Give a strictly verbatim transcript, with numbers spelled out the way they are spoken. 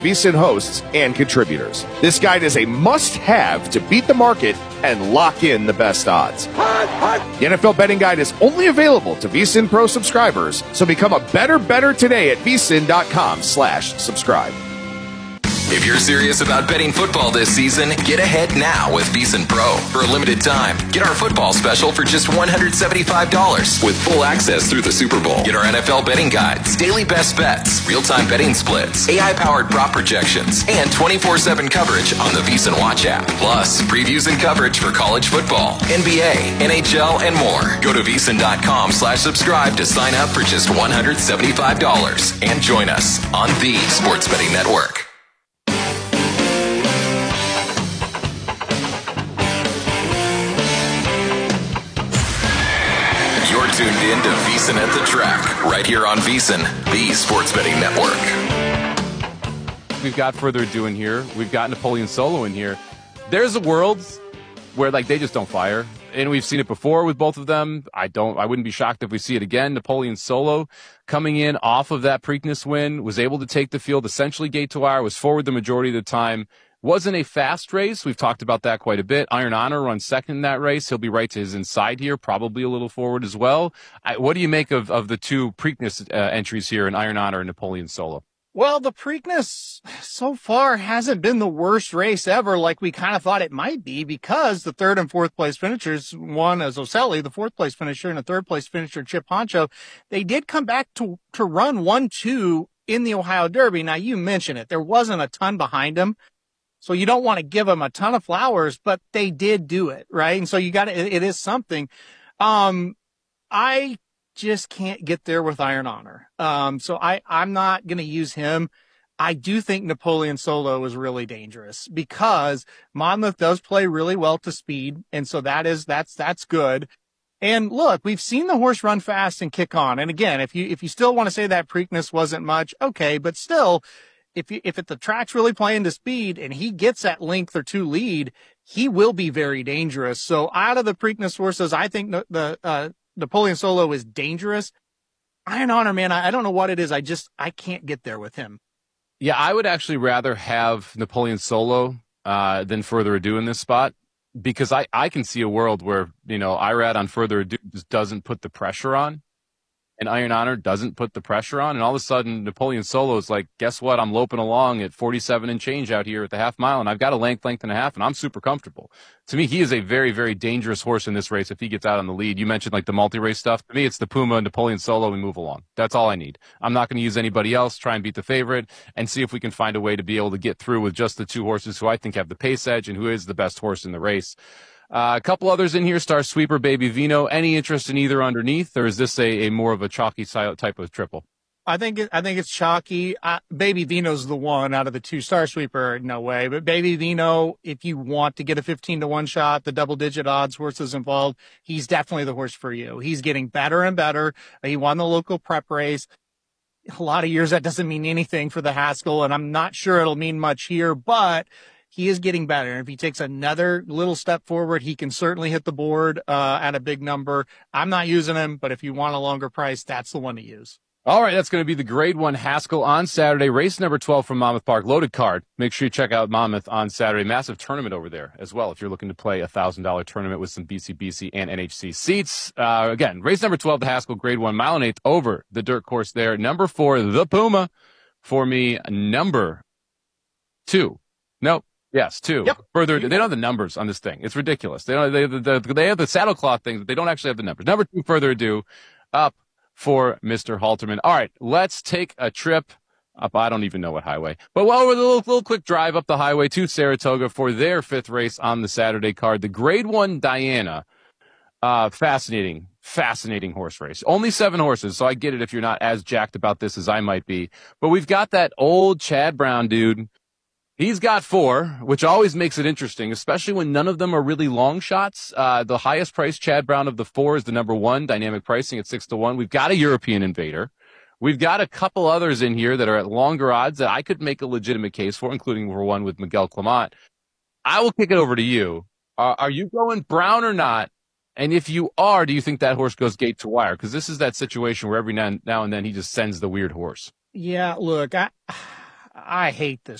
VSiN hosts and contributors. This guide is a must-have to beat the market and lock in the best odds. The N F L Betting Guide is only available to VSiN Pro subscribers, so become a better better today at vsin.com slash subscribe. If you're serious about betting football this season, get ahead now with VSiN Pro. For a limited time, get our football special for just one hundred seventy-five dollars with full access through the Super Bowl. Get our N F L betting guides, daily best bets, real-time betting splits, A I-powered prop projections, and twenty-four seven coverage on the VSiN Watch app. Plus, previews and coverage for college football, N B A, N H L, and more. Go to vsin.com slash subscribe to sign up for just one hundred seventy-five dollars and join us on the Sports Betting Network. Tuned in to VSiN at the Track, right here on VSiN, the Sports Betting Network. We've got Further Ado in here. We've got Napoleon Solo in here. There's a world where, like, they just don't fire, and we've seen it before with both of them. I don't. I wouldn't be shocked if we see it again. Napoleon Solo coming in off of that Preakness win, was able to take the field essentially gate to wire, was forward the majority of the time. Wasn't a fast race. We've talked about that quite a bit. Iron Honor runs second in that race. He'll be right to his inside here, probably a little forward as well. I, what do you make of, of the two Preakness uh, entries here in Iron Honor and Napoleon Solo? Well, the Preakness so far hasn't been the worst race ever, like we kind of thought it might be, because the third and fourth place finishers, one as Oselli, the fourth place finisher, and the third place finisher, Chip Honcho, they did come back to, to run one two in the Ohio Derby. Now, you mentioned it. There wasn't a ton behind them. So you don't want to give them a ton of flowers, but they did do it, right? And so you got to, it, it is something. Um, I just can't get there with Iron Honor. Um, so I, I'm not going to use him. I do think Napoleon Solo is really dangerous because Monmouth does play really well to speed. And so that is, that's, that's good. And look, we've seen the horse run fast and kick on. And again, if you, if you still want to say that Preakness wasn't much, okay, but still, If you, if it, the track's really playing to speed and he gets that length or two lead, he will be very dangerous. So out of the Preakness horses, I think the, the uh, Napoleon Solo is dangerous. Iron Honor, man, I, I don't know what it is. I just, I can't get there with him. Yeah, I would actually rather have Napoleon Solo uh, than Further Ado in this spot, because I, I can see a world where, you know, Irad on Further Ado just doesn't put the pressure on. And Iron Honor doesn't put the pressure on, and all of a sudden Napoleon Solo is like, guess what? I'm loping along at forty-seven and change out here at the half mile, and I've got a length, length and a half, and I'm super comfortable. To me, he is a very, very dangerous horse in this race if he gets out on the lead. You mentioned like the multi-race stuff. To me, it's the Puma, Napoleon Solo, and move along. That's all I need. I'm not going to use anybody else, try and beat the favorite, and see if we can find a way to be able to get through with just the two horses who I think have the pace edge and who is the best horse in the race. Uh, a couple others in here, Star Sweeper, Baby Vino. Any interest in either underneath, or is this a, a more of a chalky type of triple? I think it, I think it's chalky. Uh, Baby Vino's the one out of the two. Star Sweeper, no way. But Baby Vino, if you want to get a fifteen to one shot, the double digit odds horses involved, he's definitely the horse for you. He's getting better and better. He won the local prep race. A lot of years that doesn't mean anything for the Haskell, and I'm not sure it'll mean much here, but he is getting better. And if he takes another little step forward, he can certainly hit the board uh, at a big number. I'm not using him, but if you want a longer price, that's the one to use. All right, that's going to be the grade one Haskell on Saturday. Race number twelve from Monmouth Park. Loaded card. Make sure you check out Monmouth on Saturday. Massive tournament over there as well if you're looking to play a one thousand dollars tournament with some B C B C and N H C seats. Uh, again, race number twelve, the Haskell, grade one, mile and eighth over the dirt course there. Number four, the Puma. For me, number two. Nope. Yes, two. Yep. Further, they don't have the numbers on this thing. It's ridiculous. They don't. They the, the, they have the saddle cloth thing, but they don't actually have the numbers. Number two, Further Ado, up for Mister Halterman. All right, let's take a trip up. I don't even know what highway, but well, we're a little, little quick drive up the highway to Saratoga for their fifth race on the Saturday card, the Grade One Diana. Uh, fascinating, fascinating horse race. Only seven horses, so I get it if you're not as jacked about this as I might be. But we've got that old Chad Brown dude. He's got four, which always makes it interesting, especially when none of them are really long shots. Uh, the highest priced Chad Brown of the four is the number one, dynamic pricing at six to one. We've got a European Invader. We've got a couple others in here that are at longer odds that I could make a legitimate case for, including for one with Miguel Clement. I will kick it over to you. Uh, are you going Brown or not? And if you are, do you think that horse goes gate to wire? Because this is that situation where every now, now and then he just sends the weird horse. Yeah, look, I I hate this